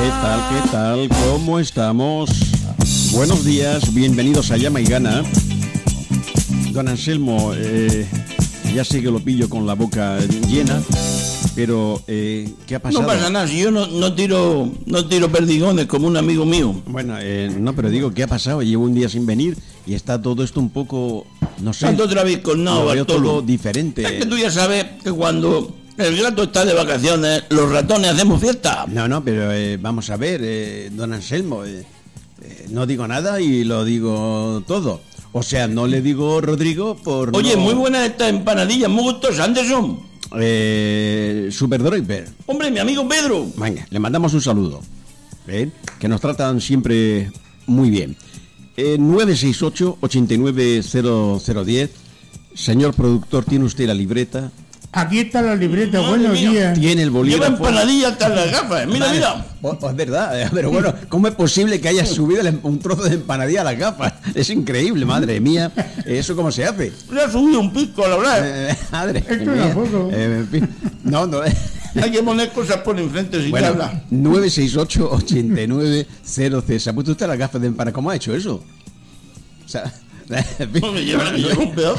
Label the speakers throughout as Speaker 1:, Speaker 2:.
Speaker 1: ¿Qué tal? ¿Cómo estamos? Buenos días, bienvenidos a Llama y Gana. Don Anselmo, ya sé que lo pillo con la boca llena, pero ¿qué ha pasado?
Speaker 2: No pasa nada, si yo no tiro perdigones como un amigo mío.
Speaker 1: Bueno, no, pero digo, ¿qué ha pasado? Llevo un día sin venir y está todo esto un poco, no sé.
Speaker 2: Tanto otra vez con no,
Speaker 1: lo veo
Speaker 2: Bartolo.
Speaker 1: todo diferente.
Speaker 2: Es que tú ya sabes que cuando el gato está de vacaciones, los ratones hacemos fiesta.
Speaker 1: No, pero vamos a ver, don Anselmo, no digo nada y lo digo todo. O sea, no le digo Rodrigo por...
Speaker 2: Oye,
Speaker 1: no...
Speaker 2: muy buenas estas empanadillas, muy gustosas, Anderson.
Speaker 1: Super Driver.
Speaker 2: Hombre, mi amigo Pedro.
Speaker 1: Venga, le mandamos un saludo. Que nos tratan siempre muy bien. 968-890010. Señor productor, ¿tiene usted la libreta?
Speaker 3: Aquí está la libreta,
Speaker 2: Madre
Speaker 3: buenos
Speaker 2: mía.
Speaker 3: días.
Speaker 1: Tiene el bolígrafo.
Speaker 2: Lleva empanadillas hasta las gafas, mira,
Speaker 1: Vale.
Speaker 2: mira.
Speaker 1: Pues es verdad, pero bueno, ¿cómo es posible que haya subido un trozo de empanadilla a las gafas? Es increíble, madre mía. ¿Eso cómo se hace?
Speaker 2: Le ha subido un pico al hablar.
Speaker 1: Madre
Speaker 3: Esto es
Speaker 1: mía.
Speaker 3: la foto.
Speaker 1: En fin. No.
Speaker 2: Hay que poner cosas por enfrente si te
Speaker 1: Bueno,
Speaker 2: habla.
Speaker 1: 968-8900. ¿Se ha puesto usted las gafas de empanadilla? ¿Cómo ha hecho eso? O sea...
Speaker 2: Hombre, lleva un pedazo.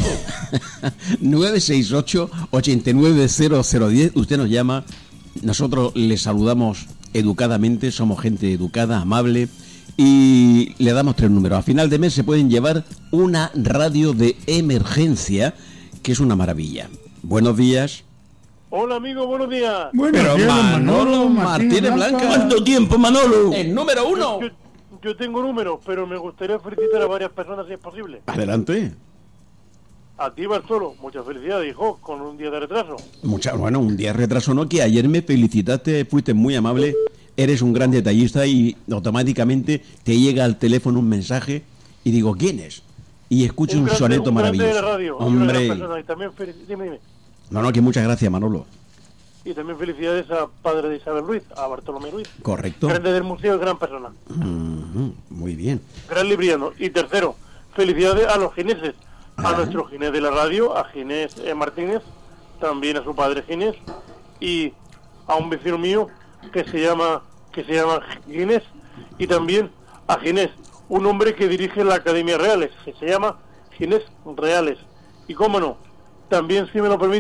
Speaker 1: 968-890010. Usted nos llama, nosotros le saludamos educadamente, somos gente educada, amable, y le damos 3 números. A final de mes se pueden llevar una radio de emergencia, que es una maravilla. Buenos días.
Speaker 4: Hola amigo, buenos días.
Speaker 3: Bueno,
Speaker 1: Pero
Speaker 3: días,
Speaker 1: Manolo Martínez Blanca.
Speaker 2: ¿Cuánto tiempo, Manolo?
Speaker 1: El número 1.
Speaker 4: Yo tengo números, pero me gustaría felicitar a varias personas si es posible.
Speaker 1: Adelante.
Speaker 4: A ti, Bartolo, muchas felicidades, hijo, con un día de retraso.
Speaker 1: Bueno, un día de retraso no, que ayer me felicitaste, fuiste muy amable, eres un gran detallista y automáticamente te llega al teléfono un mensaje y digo, ¿quién es? Y escucho un soneto
Speaker 4: un grande
Speaker 1: maravilloso.
Speaker 4: de la radio,
Speaker 1: Hombre.
Speaker 4: una gran persona, y también dime.
Speaker 1: No, que muchas gracias, Manolo.
Speaker 4: Y también felicidades a padre de Isabel Ruiz, a Bartolomé Ruiz.
Speaker 1: Correcto.
Speaker 4: Grande del museo y gran persona.
Speaker 1: Muy bien.
Speaker 4: Gran libriano. Y tercero, felicidades a los gineses. A
Speaker 1: Ajá.
Speaker 4: nuestro Ginés de la radio, a Ginés Martínez, también a su padre Ginés, y a un vecino mío que se llama Ginés, y también a Ginés, un hombre que dirige la Academia Reales, que se llama Ginés Reales. Y cómo no, también, si me lo permite,